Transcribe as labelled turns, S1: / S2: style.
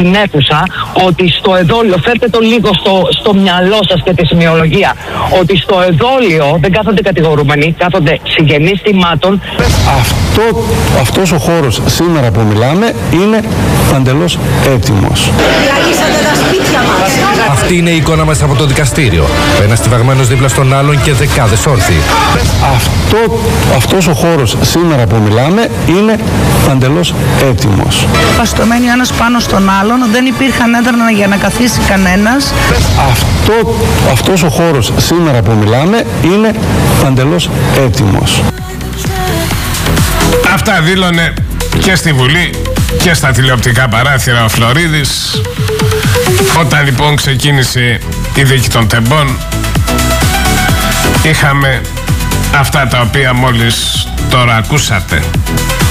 S1: στην αίθουσα ότι στο εδόλιο, φέρτε το λίγο στο μυαλό σας και τη σημειολογία, ότι στο εδόλιο δεν κάθονται κατηγορούμενοι, κάθονται συγγενείς θυμάτων.
S2: Αυτός ο χώρος σήμερα που μιλάμε είναι παντελώς έτοιμος.
S3: Διαλύσατε τα σπίτια μας.
S4: Αυτή είναι η εικόνα μας από το δικαστήριο. Ένας στιβαγμένος δίπλα στον άλλον και δεκάδες όρθιοι.
S2: Αυτός ο χώρος σήμερα που μιλάμε είναι παντελώς έτοιμος.
S5: Παστομένοι ο ένας πάνω στον άλλον, δεν υπήρχαν έδρανα για να καθίσει κανένας.
S2: Αυτός ο χώρος σήμερα που μιλάμε είναι παντελώς έτοιμος.
S6: Αυτά δήλωνε και στη Βουλή και στα τηλεοπτικά παράθυρα ο Φλωρίδης. Όταν λοιπόν ξεκίνησε η δίκη των τεμπών, είχαμε αυτά τα οποία μόλις τώρα ακούσατε.